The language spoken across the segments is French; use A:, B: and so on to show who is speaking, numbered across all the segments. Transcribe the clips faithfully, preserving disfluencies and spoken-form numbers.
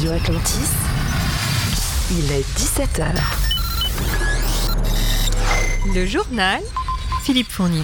A: Radio Atlantis, il est dix-sept heures.
B: Le journal, Philippe Fournier.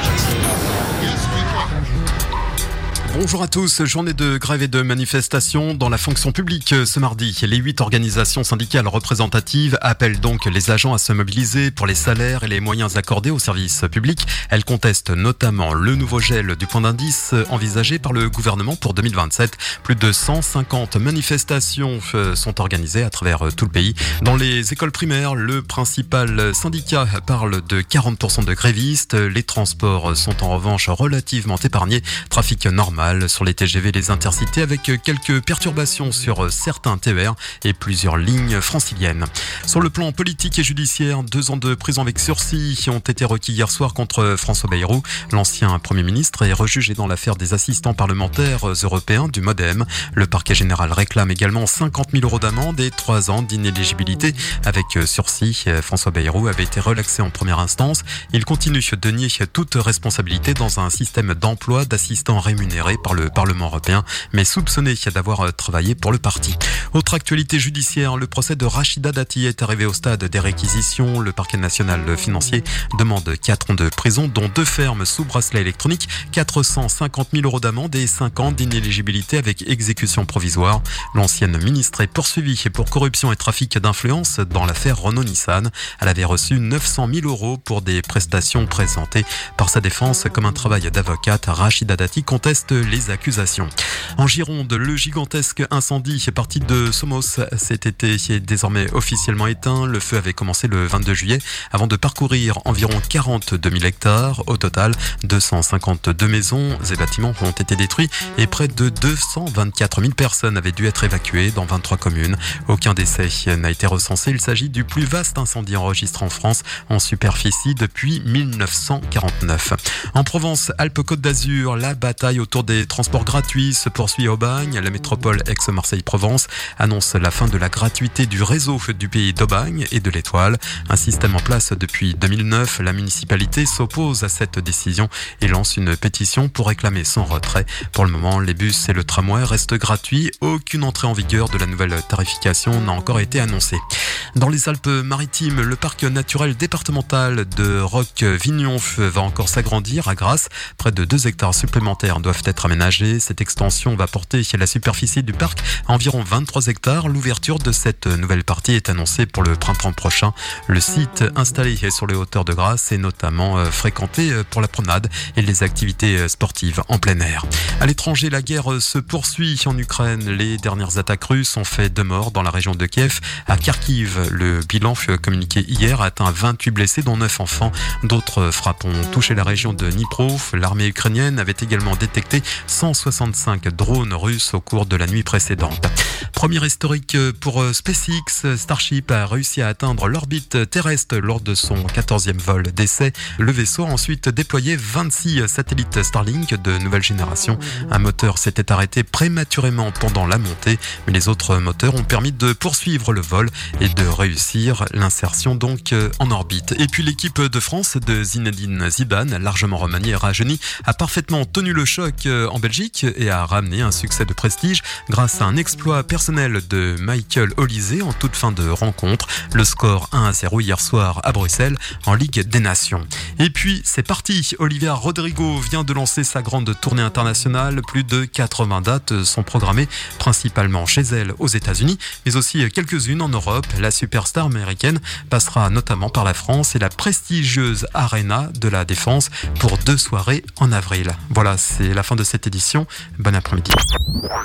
C: Bonjour à tous, journée de grève et de manifestation dans la fonction publique ce mardi. Les huit organisations syndicales représentatives appellent donc les agents à se mobiliser pour les salaires et les moyens accordés aux services publics. Elles contestent notamment le nouveau gel du point d'indice envisagé par le gouvernement pour deux mille vingt-sept. Plus de cent cinquante manifestations sont organisées à travers tout le pays. Dans les écoles primaires, le principal syndicat parle de quarante pour cent de grévistes. Les transports sont en revanche relativement épargnés. Trafic normal sur les T G V et les intercités avec quelques perturbations sur certains T E R et plusieurs lignes franciliennes. Sur le plan politique et judiciaire, deux ans de prison avec sursis ont été requis hier soir contre François Bayrou. L'ancien Premier ministre est rejugé dans l'affaire des assistants parlementaires européens du MoDem. Le parquet général réclame également cinquante mille euros d'amende et trois ans d'inéligibilité avec sursis. François Bayrou avait été relaxé en première instance. Il continue de nier toute responsabilité dans un système d'emploi d'assistants rémunérés par le Parlement européen, mais soupçonné d'avoir travaillé pour le parti. Autre actualité judiciaire, le procès de Rachida Dati est arrivé au stade des réquisitions. Le parquet national financier demande quatre ans de prison, dont deux fermes sous bracelet électronique, quatre cent cinquante mille euros d'amende et cinq ans d'inéligibilité avec exécution provisoire. L'ancienne ministre est poursuivie pour corruption et trafic d'influence dans l'affaire Renault-Nissan. Elle avait reçu neuf cent mille euros pour des prestations présentées par sa défense comme un travail d'avocate. Rachida Dati conteste les accusations. En Gironde, le gigantesque incendie parti de Somos cet été est désormais officiellement éteint. Le feu avait commencé le vingt-deux juillet avant de parcourir environ quarante-deux mille hectares. Au total, deux cent cinquante-deux maisons et bâtiments ont été détruits et près de deux cent vingt-quatre mille personnes avaient dû être évacuées dans vingt-trois communes. Aucun décès n'a été recensé. Il s'agit du plus vaste incendie enregistré en France en superficie depuis mille neuf cent quarante-neuf. En Provence-Alpes-Côte d'Azur, la bataille autour des transports gratuits se poursuit au Bagne. La métropole Aix-Marseille-Provence annonce la fin de la gratuité du réseau du pays d'Aubagne et de l'Étoile. Un système en place depuis deux mille neuf. La municipalité s'oppose à cette décision et lance une pétition pour réclamer son retrait. Pour le moment, les bus et le tramway restent gratuits. Aucune entrée en vigueur de la nouvelle tarification n'a encore été annoncée. Dans les Alpes-Maritimes, le parc naturel départemental de Roque-Vignon va encore s'agrandir à Grasse. Près de deux hectares supplémentaires doivent être aménagés. Cette extension va porter la superficie du parc à environ vingt-trois hectares. L'ouverture de cette nouvelle partie est annoncée pour le printemps prochain. Le site installé sur les hauteurs de Grasse est notamment fréquenté pour la promenade et les activités sportives en plein air. À l'étranger, la guerre se poursuit en Ukraine. Les dernières attaques russes ont fait deux morts dans la région de Kiev. À Kharkiv, le bilan communiqué hier a atteint vingt-huit blessés, dont neuf enfants. D'autres frappes ont touché la région de Dnipro. L'armée ukrainienne avait également détecté cent soixante-cinq drones russes au cours de la nuit précédente. Premier historique pour SpaceX, Starship a réussi à atteindre l'orbite terrestre lors de son quatorzième vol d'essai. Le vaisseau a ensuite déployé vingt-six satellites Starlink de nouvelle génération. Un moteur s'était arrêté prématurément pendant la montée, mais les autres moteurs ont permis de poursuivre le vol et de réussir l'insertion donc en orbite. Et puis l'équipe de France de Zinedine Zidane, largement remaniée et rajeunie, a parfaitement tenu le choc en Belgique et a ramené un succès de prestige grâce à un exploit personnel de Michael Olise en toute fin de rencontre. Le score un à zéro hier soir à Bruxelles en Ligue des Nations. Et puis c'est parti, Olivia Rodrigo vient de lancer sa grande tournée internationale. Plus de quatre-vingts dates sont programmées, principalement chez elle aux États-Unis, mais aussi quelques-unes en Europe. La superstar américaine passera notamment par la France et la prestigieuse Arena de la Défense pour deux soirées en avril. Voilà, c'est la fin de cette édition. Bon après-midi.